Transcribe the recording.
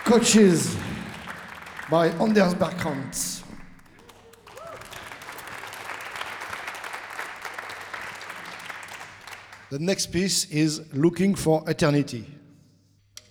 Coaches by Anders Bergkrantz. The next piece is Looking for Eternity.